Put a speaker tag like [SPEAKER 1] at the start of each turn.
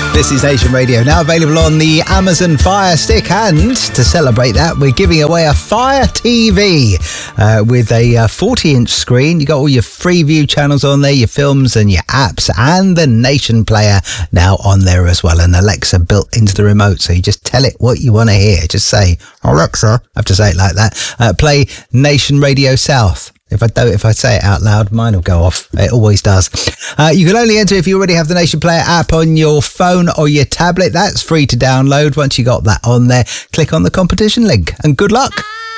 [SPEAKER 1] This is Nation Radio, now available on the Amazon Fire Stick, and to celebrate that, we're giving away a Fire TV with a 40-inch screen. You got all your Freeview channels on there, your films and your apps, and the Nation Player now on there as well, and Alexa built into the remote, so you just tell it what you want to hear. Just say, Alexa, I have to say it like that, play Nation Radio South. If I say it out loud, mine will go off. It always does. You can only enter if you already have the Nation Player app on your phone or your tablet. That's free to download. Once you got that on there, click on the competition link and good luck.